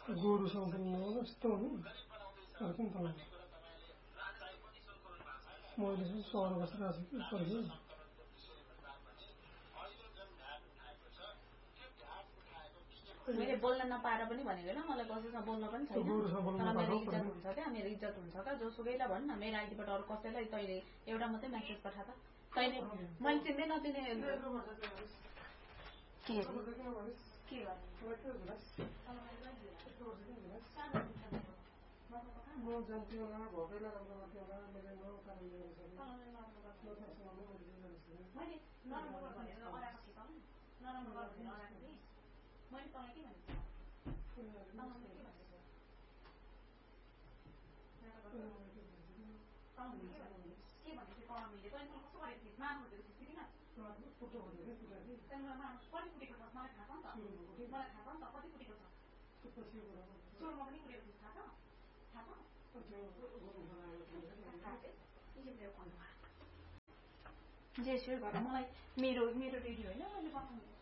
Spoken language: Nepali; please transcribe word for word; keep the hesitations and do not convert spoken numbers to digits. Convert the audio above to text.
गोरु सम्पन्न यस्तो हो नि अर्को त मैले चाहिँ सहर बसिरहेको छु कि मैले बोल्न नपाएर पनि भनेको होइन मलाई कसैसँग बोल्न पनि छैन तर मेरो इज्जत हुन्छ क्या मेरो इज्जत हुन्छ क्या जोसुकैलाई भन् न मेरो आइडीबाट अरू कसैलाई तैँले एउटा मात्रै मेसेज पठा त तैँले मैले चिन्दै नचिने के मैले तँलाई के भनेको के भनेको तँ मैले तैँले मलाई कस्तो गरेको थिएँ माम खोजेको थिएँ किन तैँले मलाई कति कुटेको छ मलाई थाहा छ नि त मलाई थाहा छ नि त कति कुटेको छ सुरुमा पनि कुटेको थिएँ थाहा छ थाहा छ जे सेयर गर मलाई मेरो मेरो रेडी होइन मैले बताउनु